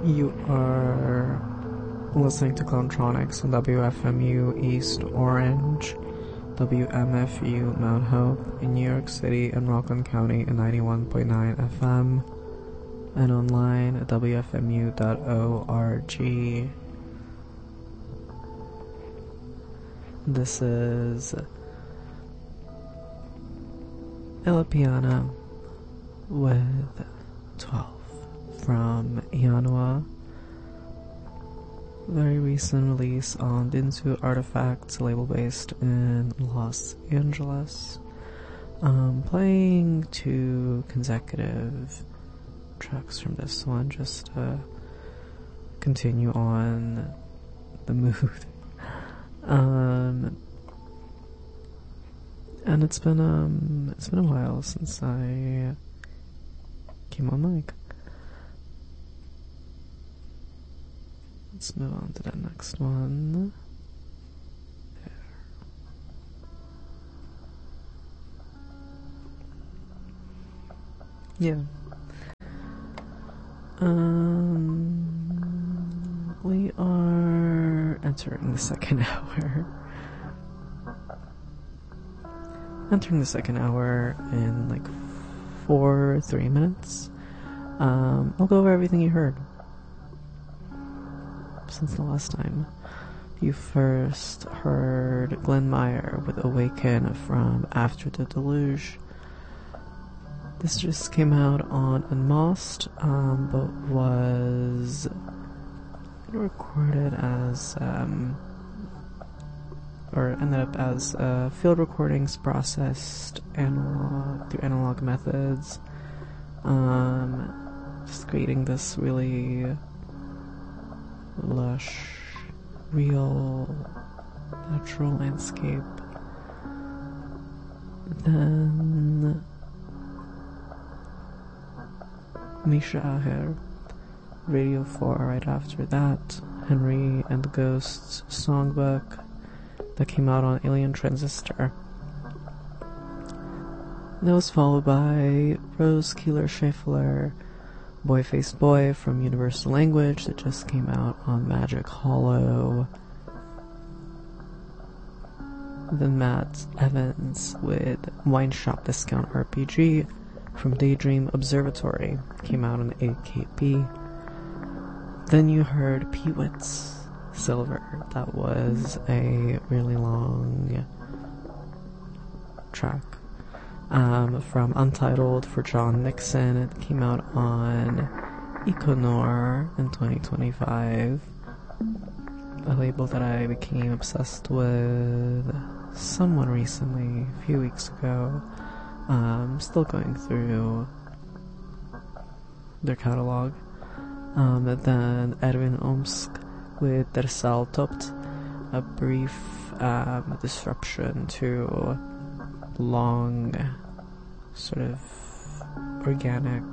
You are listening to Clowntronics on WFMU East Orange, WMFU Mount Hope in New York City and Rockland County at 91.9 FM, and online at WFMU.org. This is Ella Piana with 12 from Ianua. Very recent release on Dinsu Artifacts, label based in Los Angeles. Playing 2 consecutive tracks from this one just to continue on the mood. And it's been a while since I came on mic. Let's move on to the next one. There. Yeah. We are entering the second hour. Entering the second hour in like 3 minutes. I'll go over everything you heard since the last time. You first heard Glenn Meyer with Awaken from After the Deluge. This just came out on Unmossed, but was recorded as, or ended up as field recordings processed through analog methods, just creating this really lush, real, natural landscape. Then Misha Aher, Radio 4 right after that, Henry and the Ghosts songbook that came out on Alien Transistor. That was followed by Rose Keeler Schaeffler, Boy Face Boy from Universal Language that just came out on Magic Hollow. Then Matt Evans with Wine Shop Discount RPG from Daydream Observatory, came out on AKB. Then you heard Peewits Silver. That was a really long track from Untitled for John Nixon. It came out on Econor in 2025, a label that I became obsessed with somewhat recently, a few weeks ago. Still going through their catalog. Then Erwin Omsk with Der Saal Topt, a brief disruption to long, sort of organic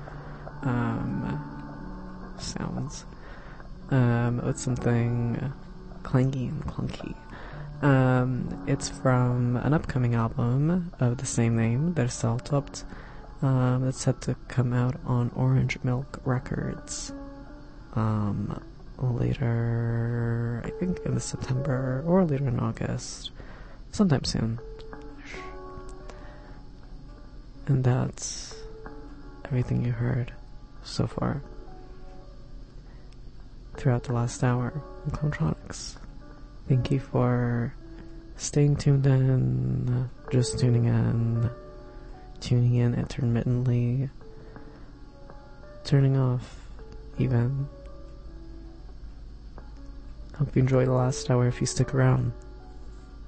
sounds, with something clangy and clunky. It's from an upcoming album of the same name, Der Saal Topt, that's set to come out on Orange Milk Records later, I think in September or later in August, sometime soon. And that's everything you heard so far throughout the last hour in Clowntronics. Thank you for staying tuned in, just tuning in intermittently, turning off even. Hope you enjoy the last hour if you stick around.